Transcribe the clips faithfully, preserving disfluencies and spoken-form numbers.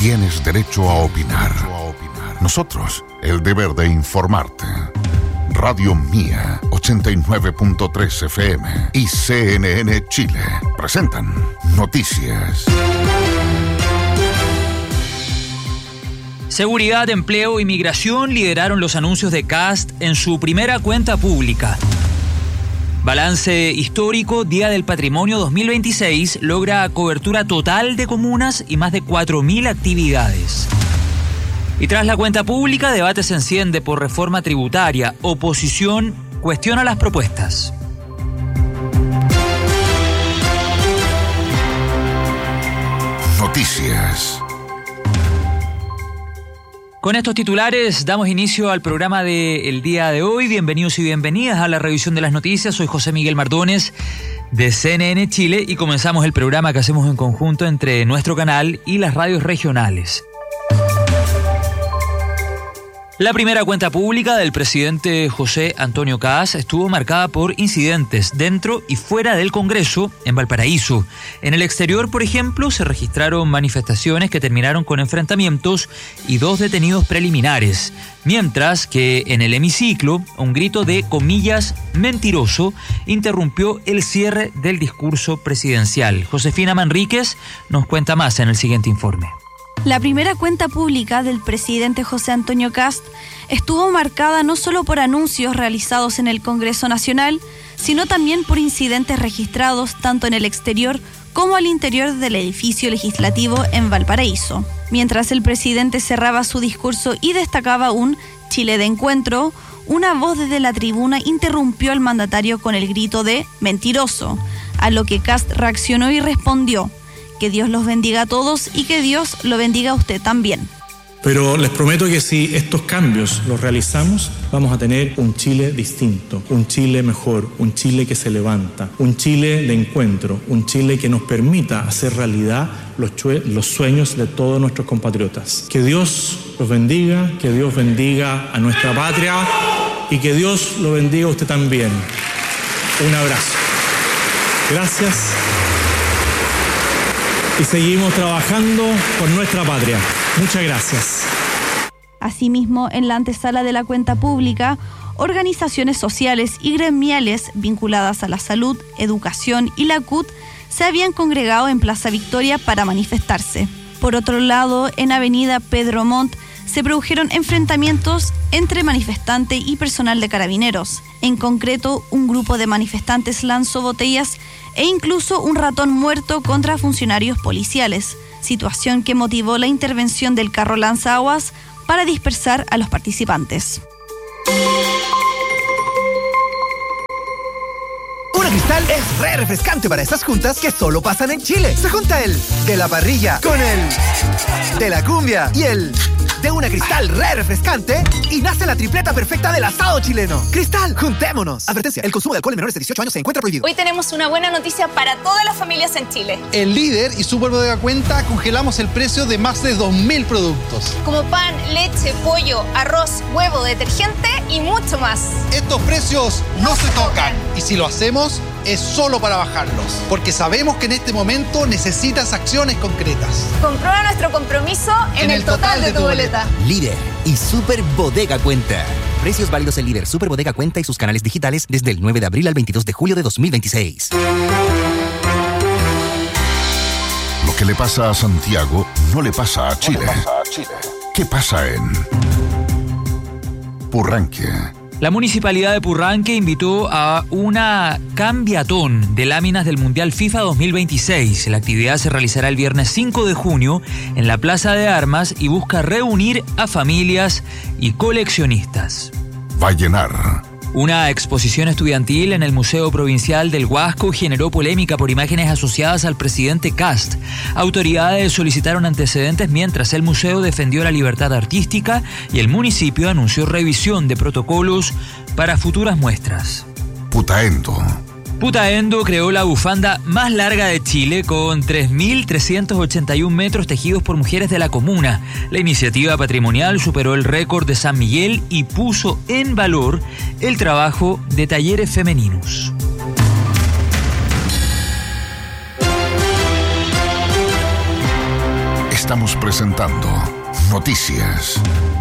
tienes derecho a opinar. Nosotros, el deber de informarte. Radio Mía, ochenta y nueve punto tres F M y C N N Chile presentan Noticias. Seguridad, empleo y migración lideraron los anuncios de Kast en su primera cuenta pública. Balance histórico, Día del Patrimonio dos mil veintiséis logra cobertura total de comunas y más de cuatro mil actividades. Y tras la cuenta pública, debate se enciende por reforma tributaria. Oposición cuestiona las propuestas. Noticias. Con estos titulares damos inicio al programa del día de hoy. Bienvenidos y bienvenidas a la revisión de las noticias. Soy José Miguel Mardones de C N N Chile y comenzamos el programa que hacemos en conjunto entre nuestro canal y las radios regionales. La primera cuenta pública del presidente José Antonio Kast estuvo marcada por incidentes dentro y fuera del Congreso en Valparaíso. En el exterior, por ejemplo, se registraron manifestaciones que terminaron con enfrentamientos y dos detenidos preliminares. Mientras que en el hemiciclo, un grito de, comillas, mentiroso, interrumpió el cierre del discurso presidencial. Josefina Manríquez nos cuenta más en el siguiente informe. La primera cuenta pública del presidente José Antonio Kast estuvo marcada no solo por anuncios realizados en el Congreso Nacional, sino también por incidentes registrados tanto en el exterior como al interior del edificio legislativo en Valparaíso. Mientras el presidente cerraba su discurso y destacaba un Chile de encuentro, una voz desde la tribuna interrumpió al mandatario con el grito de mentiroso, a lo que Kast reaccionó y respondió: que Dios los bendiga a todos y que Dios lo bendiga a usted también. Pero les prometo que si estos cambios los realizamos, vamos a tener un Chile distinto, un Chile mejor, un Chile que se levanta, un Chile de encuentro, un Chile que nos permita hacer realidad los, chue- los sueños de todos nuestros compatriotas. Que Dios los bendiga, que Dios bendiga a nuestra patria y que Dios lo bendiga a usted también. Un abrazo. Gracias. Y seguimos trabajando por nuestra patria. Muchas gracias. Asimismo, en la antesala de la cuenta pública, organizaciones sociales y gremiales vinculadas a la salud, educación y la C U T se habían congregado en Plaza Victoria para manifestarse. Por otro lado, en Avenida Pedro Montt se produjeron enfrentamientos entre manifestantes y personal de carabineros. En concreto, un grupo de manifestantes lanzó botellas e incluso un ratón muerto contra funcionarios policiales, situación que motivó la intervención del carro lanzaguas para dispersar a los participantes. Una Cristal es re refrescante para estas juntas que solo pasan en Chile. Se junta el de la parrilla con el de la cumbia y el de una Cristal re refrescante y nace la tripleta perfecta del asado chileno. Cristal, juntémonos. Advertencia, el consumo de alcohol en menores de dieciocho años se encuentra prohibido. Hoy tenemos una buena noticia para todas las familias en Chile. En Líder y Super Bodega Cuenta congelamos el precio de más de dos mil productos. Como pan, leche, pollo, arroz, huevo, detergente y mucho más. Estos precios no se tocan y si lo hacemos es solo para bajarlos, porque sabemos que en este momento necesitas acciones concretas. Comprueba nuestro compromiso en, en el, el total, total de, de tu boleta. Líder y Super Bodega Cuenta. Precios válidos en Líder, Super Bodega Cuenta y sus canales digitales desde el nueve de abril al veintidós de julio de dos mil veintiséis. Lo que le pasa a Santiago no le pasa a Chile. No le pasa a Chile. ¿Qué pasa en Purranque? La Municipalidad de Purranque invitó a una cambiatón de láminas del Mundial FIFA dos mil veintiséis. La actividad se realizará el viernes cinco de junio en la Plaza de Armas y busca reunir a familias y coleccionistas. Vallenar. Una exposición estudiantil en el Museo Provincial del Huasco generó polémica por imágenes asociadas al presidente Kast. Autoridades solicitaron antecedentes mientras el museo defendió la libertad artística y el municipio anunció revisión de protocolos para futuras muestras. Putaendo. Putaendo creó la bufanda más larga de Chile con tres mil trescientos ochenta y un metros tejidos por mujeres de la comuna. La iniciativa patrimonial superó el récord de San Miguel y puso en valor el trabajo de talleres femeninos. Estamos presentando Noticias.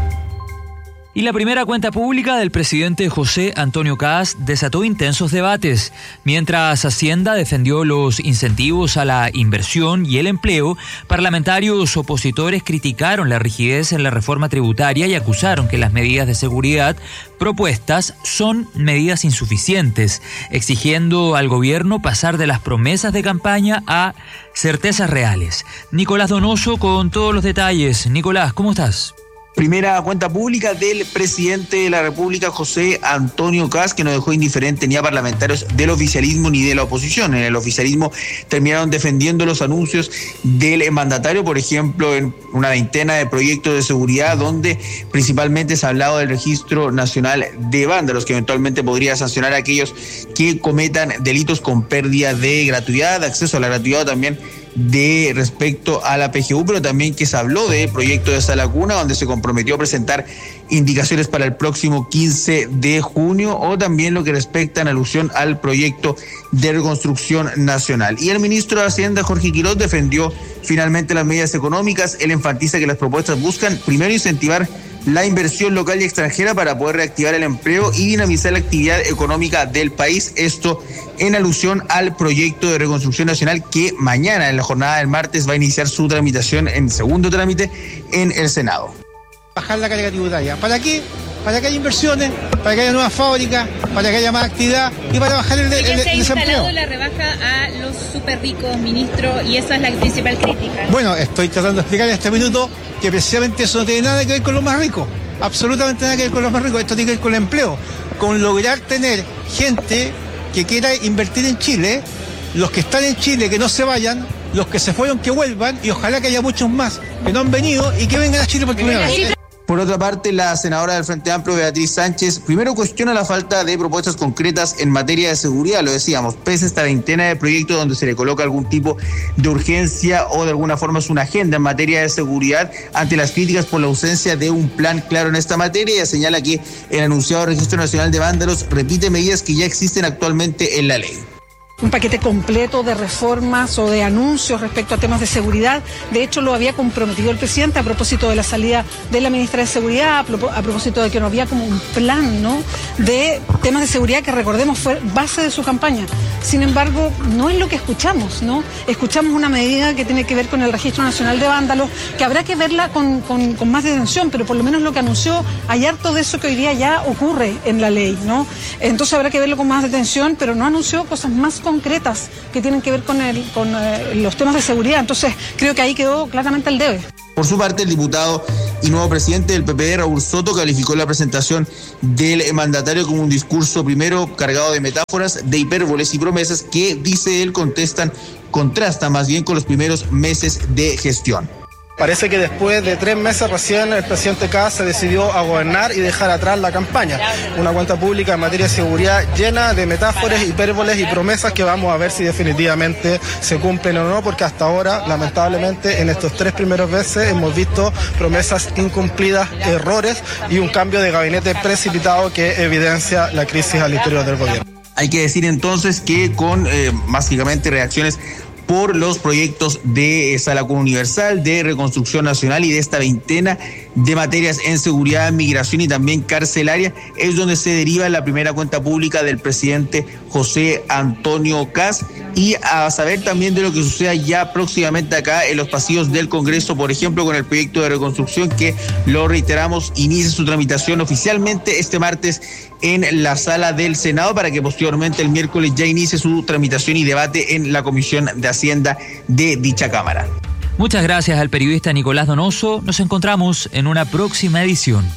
Y la primera cuenta pública del presidente José Antonio Kast desató intensos debates. Mientras Hacienda defendió los incentivos a la inversión y el empleo, parlamentarios opositores criticaron la rigidez en la reforma tributaria y acusaron que las medidas de seguridad propuestas son medidas insuficientes, exigiendo al gobierno pasar de las promesas de campaña a certezas reales. Nicolás Donoso con todos los detalles. Nicolás, ¿cómo estás? Primera cuenta pública del presidente de la República, José Antonio Kast, que no dejó indiferente ni a parlamentarios del oficialismo ni de la oposición. En el oficialismo terminaron defendiendo los anuncios del mandatario, por ejemplo, en una veintena de proyectos de seguridad, donde principalmente se ha hablado del registro nacional de vándalos, que eventualmente podría sancionar a aquellos que cometan delitos con pérdida de gratuidad, de acceso a la gratuidad, también de respecto a la P G U, pero también que se habló del proyecto de Sala Cuna, donde se comprometió a presentar indicaciones para el próximo quince de junio, o también lo que respecta en alusión al proyecto de reconstrucción nacional. Y el ministro de Hacienda, Jorge Quiroz, defendió finalmente las medidas económicas. Él enfatiza que las propuestas buscan primero incentivar la inversión local y extranjera para poder reactivar el empleo y dinamizar la actividad económica del país. Esto en alusión al proyecto de reconstrucción nacional que mañana, en la jornada del martes, va a iniciar su tramitación en segundo trámite en el Senado. Bajar la carga tributaria. ¿Para qué? Para que haya inversiones, para que haya nuevas fábricas, para que haya más actividad y para bajar el, el, el, el desempleo. Se ha instalado la rebaja a los súper ricos, ministro, y esa es la principal crítica. Bueno, estoy tratando de explicar en este minuto que precisamente eso no tiene nada que ver con los más ricos, absolutamente nada que ver con los más ricos. Esto tiene que ver con el empleo, con lograr tener gente que quiera invertir en Chile, los que están en Chile que no se vayan, los que se fueron que vuelvan, y ojalá que haya muchos más que no han venido y que vengan a Chile por primera vez. Por otra parte, la senadora del Frente Amplio, Beatriz Sánchez, primero cuestiona la falta de propuestas concretas en materia de seguridad, lo decíamos, pese a esta veintena de proyectos donde se le coloca algún tipo de urgencia o de alguna forma es una agenda en materia de seguridad, ante las críticas por la ausencia de un plan claro en esta materia. Ella señala que el anunciado Registro Nacional de Vándalos repite medidas que ya existen actualmente en la ley. Un paquete completo de reformas o de anuncios respecto a temas de seguridad. De hecho, lo había comprometido el presidente a propósito de la salida de la ministra de Seguridad, a propósito de que no había como un plan, ¿no?, de temas de seguridad que, recordemos, fue base de su campaña. Sin embargo, no es lo que escuchamos, ¿no? Escuchamos una medida que tiene que ver con el Registro Nacional de Vándalos, que habrá que verla con, con, con más detención, pero por lo menos lo que anunció, hay harto de eso que hoy día ya ocurre en la ley, ¿no? Entonces habrá que verlo con más detención, pero no anunció cosas más concretas que tienen que ver con, el, con eh, los temas de seguridad. Entonces creo que ahí quedó claramente el debe. Por su parte, el diputado y nuevo presidente del P P D, Raúl Soto, calificó la presentación del mandatario como un discurso primero cargado de metáforas, de hipérboles y promesas que, dice él, contestan, contrastan más bien con los primeros meses de gestión. Parece que después de tres meses recién el presidente Kast se decidió a gobernar y dejar atrás la campaña. Una cuenta pública en materia de seguridad llena de metáforas, hipérboles y promesas que vamos a ver si definitivamente se cumplen o no, porque hasta ahora, lamentablemente, en estos tres primeros meses hemos visto promesas incumplidas, errores y un cambio de gabinete precipitado que evidencia la crisis al interior del gobierno. Hay que decir entonces que con eh, básicamente reacciones por los proyectos de Sala Cuna Universal, de Reconstrucción Nacional y de esta veintena de materias en seguridad, migración y también carcelaria, es donde se deriva la primera cuenta pública del presidente José Antonio Kast. Y a saber también de lo que suceda ya próximamente acá en los pasillos del Congreso, por ejemplo, con el proyecto de reconstrucción que, lo reiteramos, inicia su tramitación oficialmente este martes en la sala del Senado, para que posteriormente el miércoles ya inicie su tramitación y debate en la Comisión de Hacienda de dicha Cámara. Muchas gracias al periodista Nicolás Donoso. Nos encontramos en una próxima edición.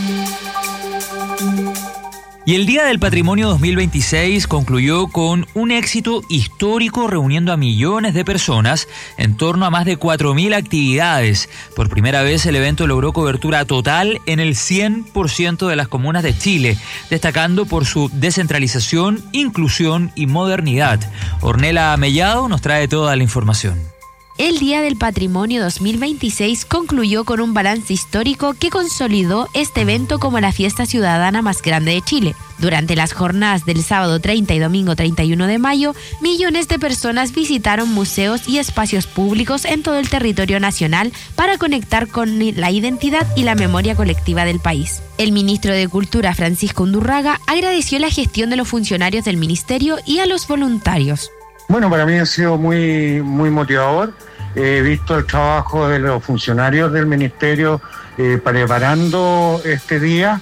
Y el Día del Patrimonio dos mil veintiséis concluyó con un éxito histórico, reuniendo a millones de personas en torno a más de cuatro mil actividades. Por primera vez el evento logró cobertura total en el cien por ciento de las comunas de Chile, destacando por su descentralización, inclusión y modernidad. Ornella Mellado nos trae toda la información. el Día del Patrimonio dos mil veintiséis concluyó con un balance histórico que consolidó este evento como la fiesta ciudadana más grande de Chile. Durante las jornadas del sábado treinta y domingo treinta y uno de mayo, millones de personas visitaron museos y espacios públicos en todo el territorio nacional para conectar con la identidad y la memoria colectiva del país. El ministro de Cultura, Francisco Undurraga, agradeció la gestión de los funcionarios del ministerio y a los voluntarios. Bueno, para mí ha sido muy, muy motivador. He visto el trabajo de los funcionarios del ministerio eh, preparando este día.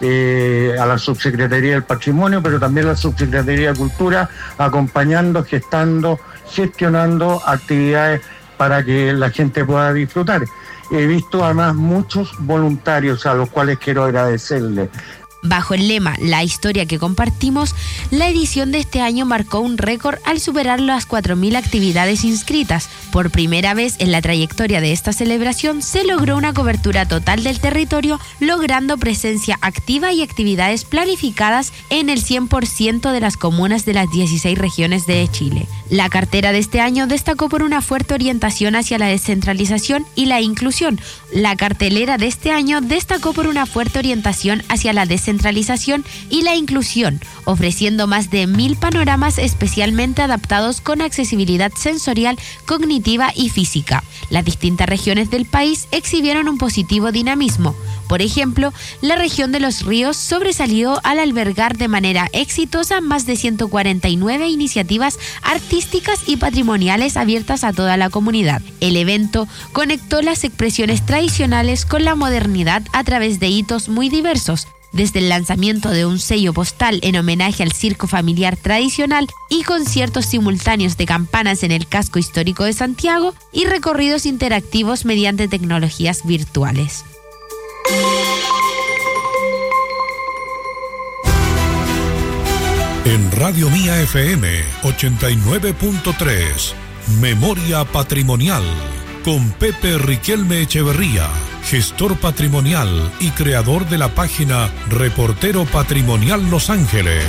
Eh, a la Subsecretaría del Patrimonio, pero también a la Subsecretaría de Cultura, acompañando, gestando, gestionando actividades para que la gente pueda disfrutar. He visto además muchos voluntarios a los cuales quiero agradecerles. Bajo el lema La historia que compartimos, la edición de este año marcó un récord al superar las cuatro mil actividades inscritas. Por primera vez en la trayectoria de esta celebración se logró una cobertura total del territorio, logrando presencia activa y actividades planificadas en el cien por ciento de las comunas de las dieciséis regiones de Chile. La cartera de este año destacó por una fuerte orientación hacia la descentralización y la inclusión. La cartelera de este año destacó por una fuerte orientación hacia la descentralización centralización y la inclusión, ofreciendo más de mil panoramas especialmente adaptados con accesibilidad sensorial, cognitiva y física. Las distintas regiones del país exhibieron un positivo dinamismo. Por ejemplo, la región de Los Ríos sobresalió al albergar de manera exitosa más de ciento cuarenta y nueve iniciativas artísticas y patrimoniales abiertas a toda la comunidad. El evento conectó las expresiones tradicionales con la modernidad a través de hitos muy diversos, desde el lanzamiento de un sello postal en homenaje al circo familiar tradicional y conciertos simultáneos de campanas en el casco histórico de Santiago y recorridos interactivos mediante tecnologías virtuales. En Radio Mía F M ochenta y nueve punto tres, Memoria Patrimonial, con Pepe Riquelme Echeverría, gestor patrimonial y creador de la página Reportero Patrimonial Los Ángeles.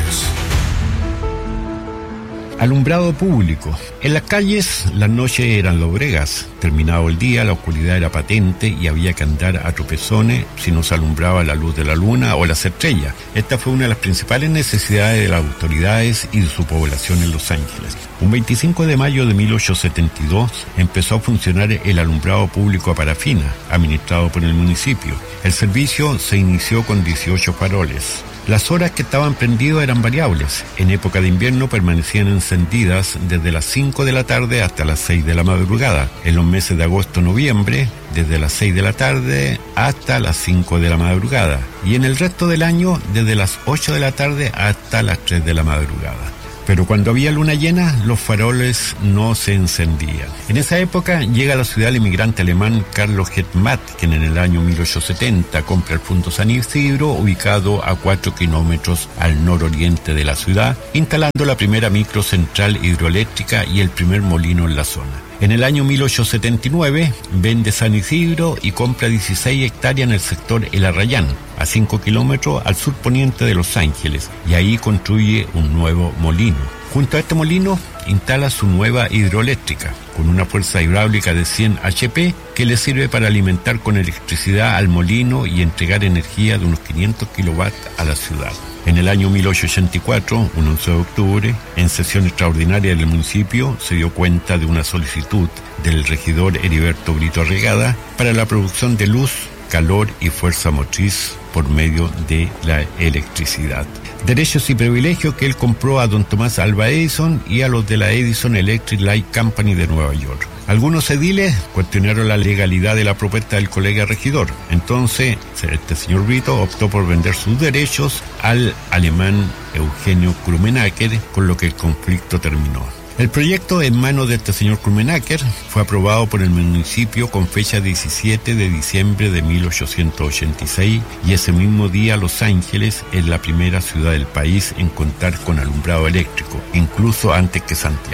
Alumbrado público. En las calles las noches eran lobregas. Terminado el día, la oscuridad era patente y había que andar a tropezones si no se alumbraba la luz de la luna o las estrellas. Esta fue una de las principales necesidades de las autoridades y de su población en Los Ángeles. Un veinticinco de mayo de mil ochocientos setenta y dos empezó a funcionar el alumbrado público a parafina, administrado por el municipio. El servicio se inició con dieciocho faroles. Las horas que estaban prendidos eran variables. En época de invierno permanecían encendidas desde las cinco de la tarde hasta las seis de la madrugada. En los meses de agosto-noviembre, desde las seis de la tarde hasta las cinco de la madrugada. Y en el resto del año, desde las ocho de la tarde hasta las tres de la madrugada. Pero cuando había luna llena, los faroles no se encendían. En esa época llega a la ciudad el inmigrante alemán Carlos Hetmat, quien en el año mil ochocientos setenta compra el punto San Isidro, ubicado a cuatro kilómetros al nororiente de la ciudad, instalando la primera microcentral hidroeléctrica y el primer molino en la zona. En el año mil ochocientos setenta y nueve vende San Isidro y compra dieciséis hectáreas en el sector El Arrayán, a cinco kilómetros al surponiente de Los Ángeles, y ahí construye un nuevo molino. Junto a este molino instala su nueva hidroeléctrica, con una fuerza hidráulica de cien hachpe que le sirve para alimentar con electricidad al molino y entregar energía de unos quinientos kilovatios a la ciudad. En el año mil ochocientos ochenta y cuatro, un once de octubre, en sesión extraordinaria del municipio, se dio cuenta de una solicitud del regidor Heriberto Brito Arregada para la producción de luz, calor y fuerza motriz por medio de la electricidad. Derechos y privilegios que él compró a don Tomás Alva Edison y a los de la Edison Electric Light Company de Nueva York. Algunos ediles cuestionaron la legalidad de la propuesta del colega regidor. Entonces, este señor Brito optó por vender sus derechos al alemán Eugenio Krummenacher, con lo que el conflicto terminó. El proyecto en manos de este señor Krummenacher fue aprobado por el municipio con fecha diecisiete de diciembre de mil ochocientos ochenta y seis y ese mismo día Los Ángeles es la primera ciudad del país en contar con alumbrado eléctrico, incluso antes que Santiago.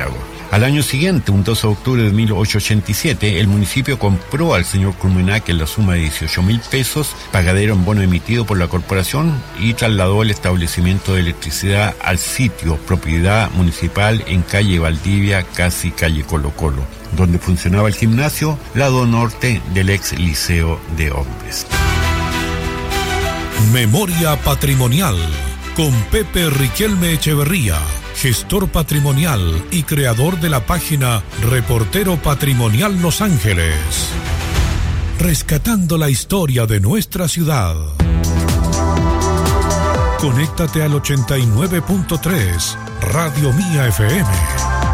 Al año siguiente, un doce de octubre de mil ochocientos ochenta y siete, el municipio compró al señor Culmenac en la suma de dieciocho mil pesos, pagadero en bono emitido por la corporación, y trasladó el establecimiento de electricidad al sitio, propiedad municipal en calle Valdivia, casi calle Colo Colo, donde funcionaba el gimnasio, lado norte del ex Liceo de Hombres. Memoria Patrimonial con Pepe Riquelme Echeverría, gestor patrimonial y creador de la página Reportero Patrimonial Los Ángeles. Rescatando la historia de nuestra ciudad. Conéctate al ochenta y nueve punto tres, Radio Mía F M.